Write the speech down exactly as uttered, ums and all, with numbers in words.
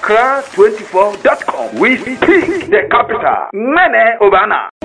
accra twenty-four dot com. We speak the capital. Mene Obana.